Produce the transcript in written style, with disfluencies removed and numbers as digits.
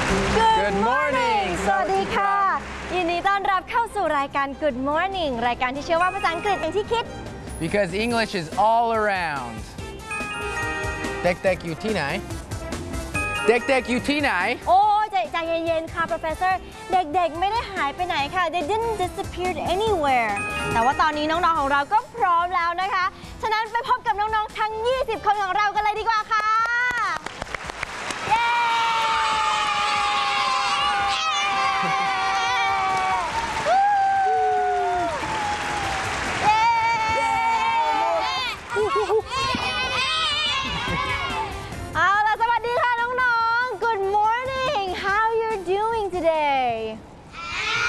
Good morning สวัสดีค่ะยินดีต้อนรับเข้าสู่รายการ Good Morning รายการที่เชื่อว่าภาษาอังกฤษอย่างที่คิด Because English is all around เด็กๆอยู่ที่ไหนเด็กๆอยู่ที่ไหนโอ้ใจเย็นๆค่ะ Professor เด็กๆไม่ได้หายไปไหนค่ะ They didn't disappear anywhere แต่ว่าตอนนี้น้องๆของเราก็พร้อมแล้วนะคะฉะนั้นไปพบกับน้องๆทั้ง20 คนของเรากันเลยดีกว่าค่ะ